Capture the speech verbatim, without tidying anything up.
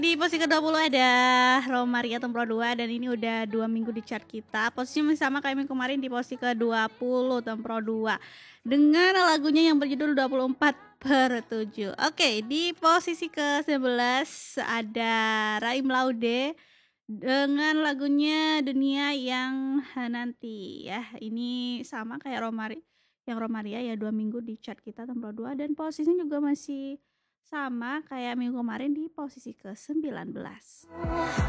Di posisi kedua puluh ada Romaria Tempro dua dan ini udah dua minggu di chart kita. Posisinya masih sama kayak minggu kemarin di posisi ke dua puluh Tempro dua dengan lagunya yang berjudul dua puluh empat per tujuh. Oke, di posisi ke sebelas ada Raim Laude dengan lagunya Dunia yang Nanti ya. Ini sama kayak Romari yang Romaria ya, dua minggu di chart kita Tempro dua dan posisinya juga masih sama kayak minggu kemarin di posisi ke sembilan belas.